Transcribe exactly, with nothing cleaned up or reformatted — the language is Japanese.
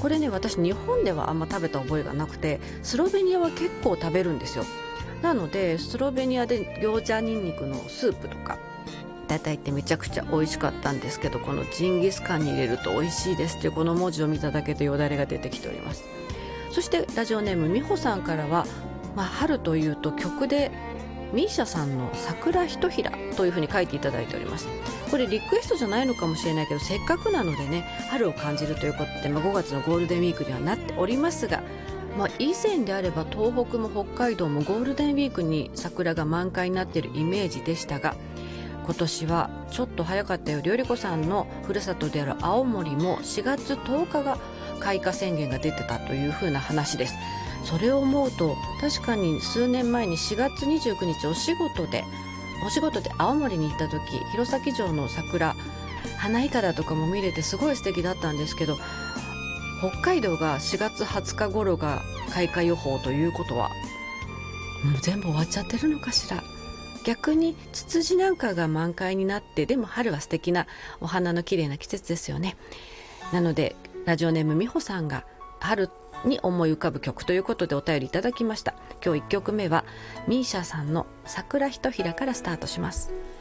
これね、私日本ではあんま食べた覚えがなくて、スロベニアは結構食べるんですよ。なのでスロベニアで餃子ニンニクのスープとかいただいてめちゃくちゃ美味しかったんですけど、このジンギスカンに入れると美味しいですっていうこの文字を見ただけでよだれが出てきております。そしてラジオネームみほさんからは、まあ、春というと曲でミーシャさんの桜ひとひらというふうに書いていただいております。これリクエストじゃないのかもしれないけど、せっかくなのでね、春を感じるということで、まあ、ごがつのゴールデンウィークにはなっておりますが、まあ、以前であれば東北も北海道もゴールデンウィークに桜が満開になっているイメージでしたが、今年はちょっと早かったよ。りょりこさんのふるさとである青森もしがつとおかが開花宣言が出てたというふうな話です。それを思うと確かに数年前にしがつにじゅうくにちお仕事でお仕事で青森に行った時、弘前城の桜花いかだとかも見れてすごい素敵だったんですけど、北海道がしがつはつか頃が開花予報ということはもう全部終わっちゃってるのかしら。逆にツツジなんかが満開になって、でも春は素敵なお花の綺麗な季節ですよね。なのでラジオネームみほさんが春に思い浮かぶ曲ということでお便りいただきました。今日いっきょくめはミーシャさんの桜ひとひらからスタートします。